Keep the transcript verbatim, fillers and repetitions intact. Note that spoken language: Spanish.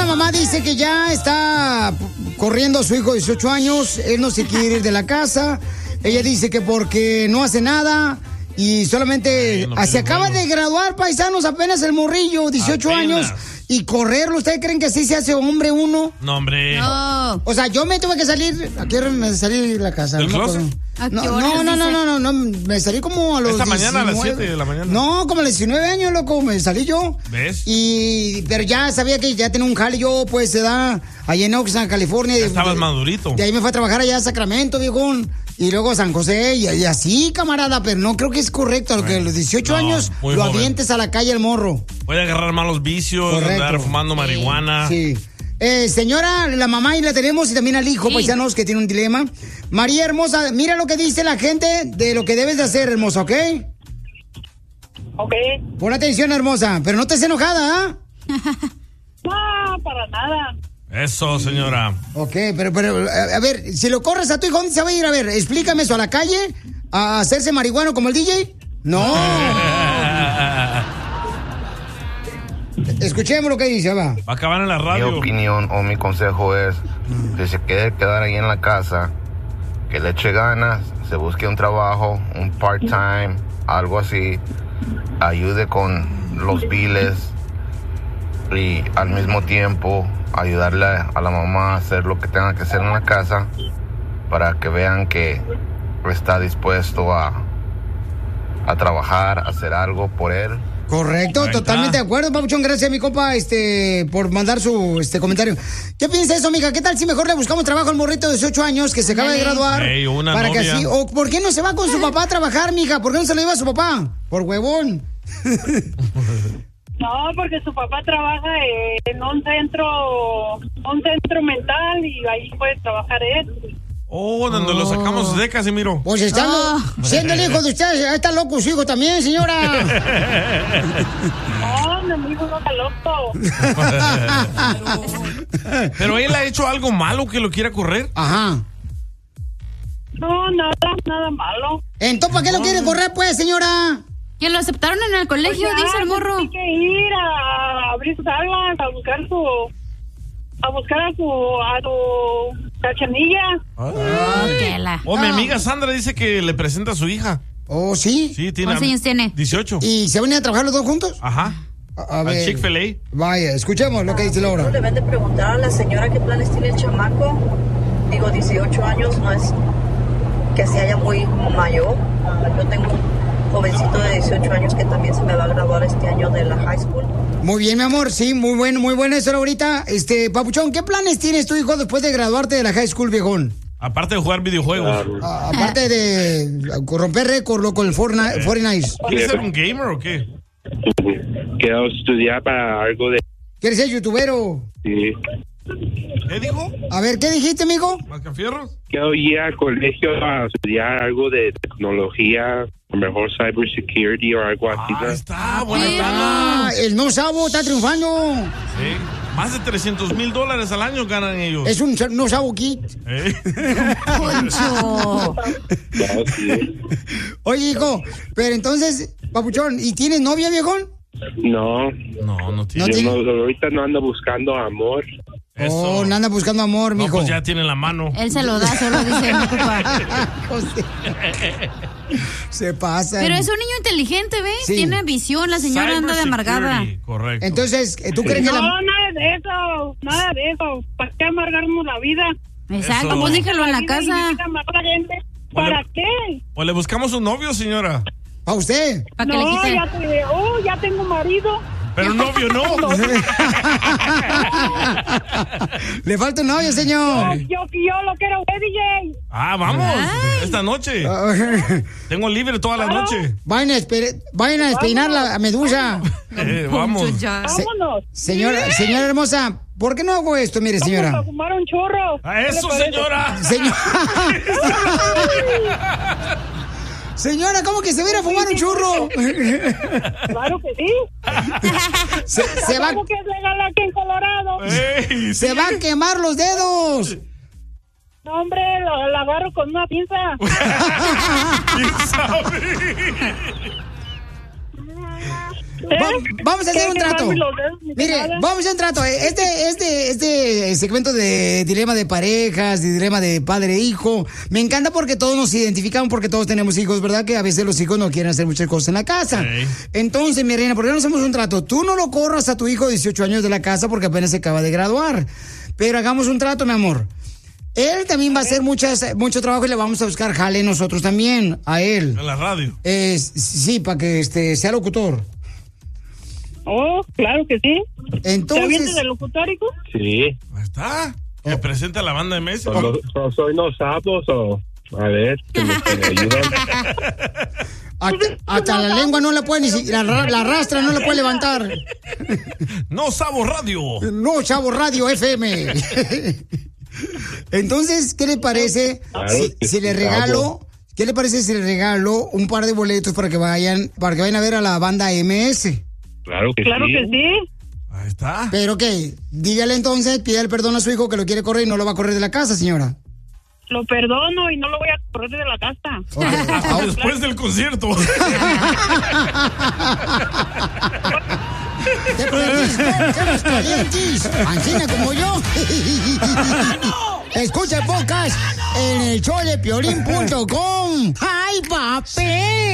mamá dice que ya está corriendo a su hijo de dieciocho años. Él no se quiere ir de la casa. Ella dice que porque no hace nada y solamente... Ay, no se acaba bueno. de graduar, paisanos, apenas el morrillo, dieciocho Apenas. años. Y correrlo, ¿ustedes creen que así se hace hombre uno? No, hombre. No. O sea, yo me tuve que salir... ¿A qué hora me salí de la casa? ¿Del No me closet? acuerdo. ¿A qué No, horas, no, no, no, dice? no, no, no, me salí como a los Esta mañana a las diecinueve. siete de la mañana. No, como a los diecinueve años, loco, me salí yo. ¿Ves? Y, pero ya sabía que ya tenía un jale yo, pues, se da allá en Oxnard, California. Ya De- estabas de- madurito. De ahí me fue a trabajar allá a Sacramento, viejón. Y luego a San José, y, y así, camarada, pero no creo que es correcto, lo que a los dieciocho no, años muy lo joven. avientes a la calle el morro. Puede agarrar malos vicios, Correcto. andar fumando marihuana. Sí. Eh, señora, la mamá y la tenemos y también al hijo, Sí. paisanos, que tiene un dilema. María hermosa, mira lo que dice la gente de lo que debes de hacer, hermosa, ¿ok? Ok. Pon atención, hermosa, pero no te estés enojada, ¿ah? No, para nada. Eso, señora. Ok, pero, pero, a, a ver, si lo corres a tu hijo, ¿dónde se va a ir? A ver, explícame eso, ¿a la calle? ¿A hacerse marihuano como el D J? No. Escuchemos lo que dice, va. Va a acabar en la Mi radio. opinión o mi consejo es que se quede quedar ahí en la casa, que le eche ganas, se busque un trabajo, un part-time, algo así, ayude con los biles y al mismo tiempo ayudarle a la mamá a hacer lo que tenga que hacer en la casa para que vean que está dispuesto a, a trabajar, a hacer algo por él. Correcto, Ahí está. totalmente de acuerdo, Papuchón. Gracias, mi compa, este, por mandar su este comentario. ¿Qué piensa eso, mija? ¿Qué tal si mejor le buscamos trabajo al morrito de dieciocho años que se acaba de Ándale. graduar? Ey, una para que novia. así, o ¿por qué no se va con su papá a trabajar, mija? ¿Por qué no se lo lleva a su papá? Por huevón. No, porque su papá trabaja en un centro, un centro mental y ahí puede trabajar él. Oh, donde lo sacamos de Casimiro. Pues estando, Ah. siendo el hijo de ustedes, ahí está loco su hijo también, señora. No, mi hijo no está loco. Pero él ha hecho algo malo que lo quiera correr. Ajá. No, nada, nada malo. Entonces, ¿para qué lo quiere correr, pues, señora? Que lo aceptaron en el colegio, Pues ya, dice el morro. Tiene que ir a abrir sus aguas, a buscar su, a buscar a su, a su cachanilla. Oh, que la- Oh, mi Ah. amiga Sandra dice que le presenta a su hija. ¿Oh, sí? Sí, tiene. ¿Cuántos años tiene? dieciocho. ¿Y se van a ir a trabajar los dos juntos? Ajá. A, a Al ver. Chick-fil-A. Vaya, escuchemos lo que dice Laura. Deben de preguntar a la señora qué planes tiene el chamaco. Digo, dieciocho años no es que se haya muy mayor. Ah, yo tengo un jovencito de dieciocho años que también se me va a graduar este año de la high school. Muy bien, mi amor, sí, muy bueno, muy bueno eso ahorita. Este, Papuchón, ¿qué planes tienes tu hijo después de graduarte de la high school, viejón? Aparte de jugar videojuegos. A- aparte de romper récord, loco, el Fortnite. Fortnite. ¿Quieres ser un gamer o qué? Quiero estudiar para algo de... ¿Quieres ser youtubero? Sí. ¿Qué dijo? A ver, ¿qué dijiste, amigo? ¿Mascafierros? Quiero ir al colegio a estudiar algo de tecnología, a lo mejor cybersecurity o algo así. Ah, ¿no? está, buena Ah, tanda. el no sabo está triunfando. Sí. Más de trescientos mil dólares al año ganan ellos. Es un no sabo kit. ¿Eh? Poncho. No, sí. Oye, hijo, pero entonces, Papuchón, ¿y tienes novia, viejón? No, No, no tiene. No yo tiene- no- ahorita no ando buscando amor. Eso. Oh, no anda buscando amor, No, mijo. pues ya tiene la mano. Él se lo da, solo dice, no ocupa. José. Se pasa. Pero es un niño inteligente, ¿ves? Sí. Tiene visión, la señora anda de amargada. Cybersecurity, correcto. Entonces, ¿tú crees que No, la... nada de eso, nada de eso. ¿Para qué amargarnos la vida? Exacto, Eso. pues déjalo en la vida y casa. vivir amargar a la gente. ¿Para qué? O le buscamos un novio, señora. ¿A usted? Para que le No, quite. ya, te- oh, ya tengo marido. Pero novio no. Le falta un novio, No, señor. yo, yo lo quiero ver, D J. Ah, vamos. Ay. Esta noche. Tengo libre toda la noche. Vayan a, espe- vayan a despeinar la medusa. Eh, vamos. Poncho, ya. Se- Vámonos. Señora, señora hermosa, ¿por qué no hago esto? Mire, Vamos señora. a fumar un churro. A ¿Qué le eso, parece? señora. Señora. Señora, ¿cómo que se va a ir a fumar un churro? Claro que sí. Se, se va, ¿Cómo que es legal aquí en Colorado? Ey, se va a quemar los dedos. No, hombre, lo, lo agarro con una pinza. ¿quién sabe? Va- vamos a hacer un trato. Mire, vamos a hacer un trato. Este, este, este segmento de dilema de parejas, de dilema de padre e hijo, me encanta porque todos nos identificamos, porque todos tenemos hijos, ¿verdad? Que a veces los hijos no quieren hacer muchas cosas en la casa. Sí. Entonces, mi reina, ¿por qué no hacemos un trato? Tú no lo corras a tu hijo de dieciocho años de la casa porque apenas se acaba de graduar. Pero hagamos un trato, mi amor. Él también va a hacer muchas, mucho trabajo y le vamos a buscar jale nosotros también, a él. En la radio. Eh, sí, para que este, sea locutor. Oh, claro que sí. Entonces... ¿Te avientas de locutor, hijo? Sí. Ahí está. Que presenta la banda M S. So, no, so- soy no sapos o... A ver, que me, que me ayudan. Hasta, hasta la lengua no la puede ni si- la, ra- la rastra no la puede levantar. No Sabo Radio. No, Chavo Radio F M. Entonces, ¿qué le parece Claro si, que si sí, le regalo, Chavo. qué le parece si le regalo un par de boletos para que vayan, para que vayan a ver a la banda M S? Claro que Claro sí. que sí. Ahí está. Pero qué, dígale entonces, pídale perdón a su hijo que lo quiere correr y no lo va a correr de la casa, señora. Lo perdono y no lo voy a correr de la casa. Ok. Después del concierto. Te perdís, perros calientes, ancina como yo. Escucha el podcast en el show de piolín punto com. ¡Ay, papel!